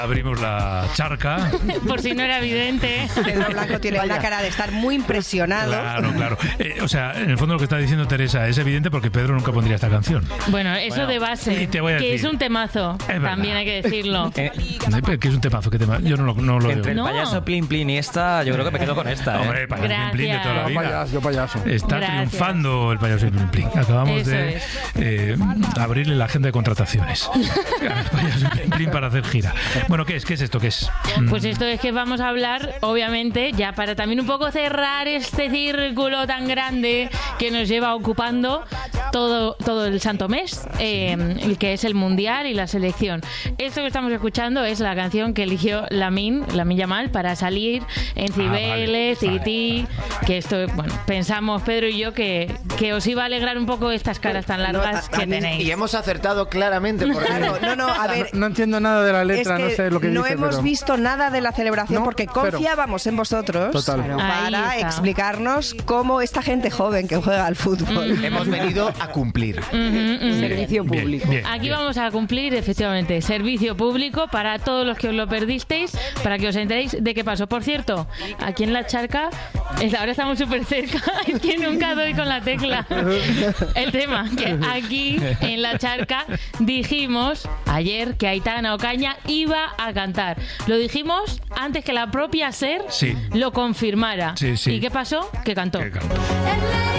Abrimos la charca. Por si no era evidente. Pedro Blanco tiene una cara de estar muy impresionado. Claro. O sea, en el fondo lo que está diciendo Teresa es evidente porque Pedro nunca pondría esta canción. Bueno, eso de base, que es un temazo, también hay que decirlo. ¿Que es un temazo? ¿Qué tema? Yo no lo Entre veo. el payaso Plin Plin y esta, yo creo que me quedo con esta. Hombre, payaso Plin Plin de toda la vida. Yo payaso. Está triunfando el payaso Plin Plin. Acabamos de abrirle la agenda de contrataciones. El payaso Plin Plin para hacer gira. Bueno, ¿qué es esto? ¿Qué es? Pues esto es que vamos a hablar, obviamente, ya para también un poco cerrar este círculo tan grande que nos lleva ocupando todo el santo mes, el que es el Mundial y la selección. Esto que estamos escuchando es la canción que eligió Lamine Yamal para salir en Cibeles, Tití, que esto, bueno, pensamos Pedro y yo que os iba a alegrar un poco estas caras tan largas que tenéis. Y hemos acertado claramente. A ver, no entiendo nada de la letra, es que no sé lo que dice. No hemos visto nada de la celebración porque confiábamos en vosotros para explicarnos cómo esta gente joven que juega al fútbol. Hemos venido a cumplir. Servicio público. Aquí vamos a cumplir, efectivamente, servicio público para todos los que os lo perdisteis, para que os enteréis de qué pasó. Por cierto, aquí en la charca, ahora estamos súper cerca, es que nunca doy con la tecla. El tema, que aquí en la charca dijimos ayer que Aitana Ocaña iba a cantar. Lo dijimos antes que la propia SER lo confirmara. Sí. ¿Y qué pasó? Que cantó.